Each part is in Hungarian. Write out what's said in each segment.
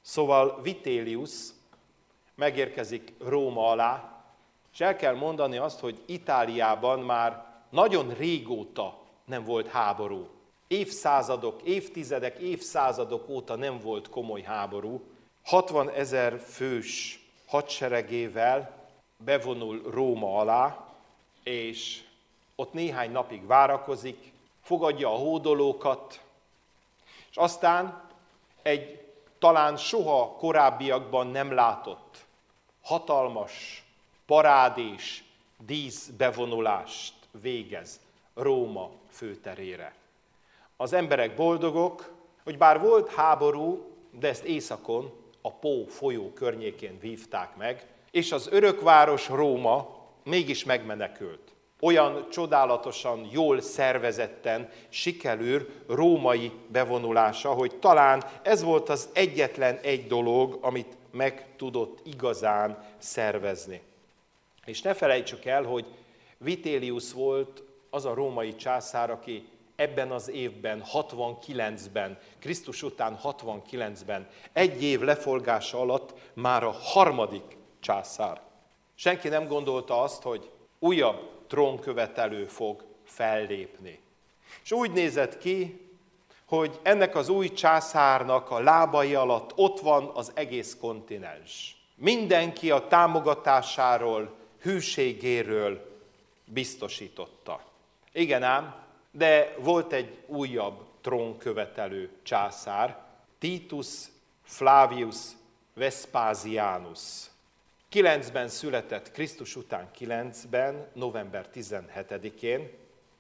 Szóval Vitellius megérkezik Róma alá, és el kell mondani azt, hogy Itáliában már nagyon régóta nem volt háború. Évszázadok, évtizedek, évszázadok óta nem volt komoly háború. 60 000 fős hadseregével bevonul Róma alá, és ott néhány napig várakozik, fogadja a hódolókat, és aztán egy talán soha korábbiakban nem látott hatalmas parádés, díszbevonulást végez Róma főterére. Az emberek boldogok, hogy bár volt háború, de ezt északon, a Pó folyó környékén vívták meg, és az örökváros Róma mégis megmenekült. Olyan csodálatosan, jól szervezetten sikerül római bevonulása, hogy talán ez volt az egyetlen egy dolog, amit meg tudott igazán szervezni. És ne felejtsük el, hogy Vitellius volt az a római császár, aki ebben az évben, 69-ben, Krisztus után 69-ben, egy év lefolgása alatt már a harmadik császár. Senki nem gondolta azt, hogy újabb trónkövetelő fog fellépni. És úgy nézett ki, hogy ennek az új császárnak a lábai alatt ott van az egész kontinens. Mindenki a támogatásáról, hűségéről biztosította. Igen ám, de volt egy újabb trónkövetelő császár, Titus Flavius Vespasianus. 9-ben született, Krisztus után 9-ben, november 17-én,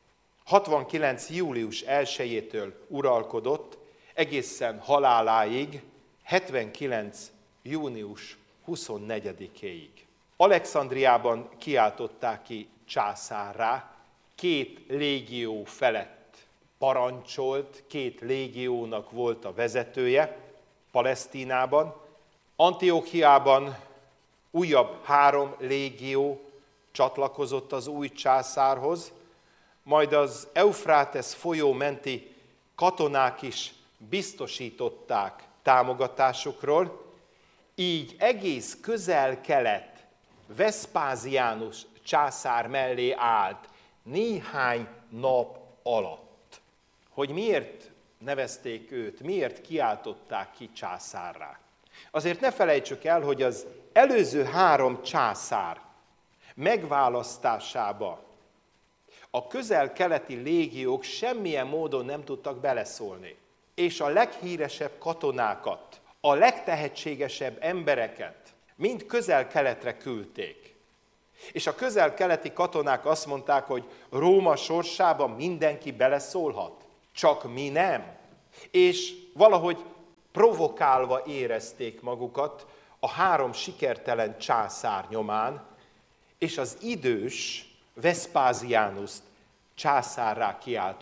69. július 1-től uralkodott, egészen haláláig, 79. június 24-éig. Alexandriában kiáltották ki császárrá, 2 légió felett parancsolt, 2 légiónak volt a vezetője Palesztinában. Antiochiában újabb 3 légió csatlakozott az új császárhoz, majd az Eufrátesz folyó menti katonák is biztosították támogatásukról, így egész Közel-Kelet Vespasianus császár mellé állt néhány nap alatt. Hogy miért nevezték őt, miért kiáltották ki császárrá? Azért ne felejtsük el, hogy az előző 3 császár megválasztásába a közel-keleti légiók semmilyen módon nem tudtak beleszólni. És a leghíresebb katonákat, a legtehetségesebb embereket mind közel-keletre küldték. És a közel-keleti katonák azt mondták, hogy Róma sorsában mindenki beleszólhat, csak mi nem. És valahogy provokálva érezték magukat a 3 sikertelen császár nyomán, és az idős Vespasianust császárrá kiáltották.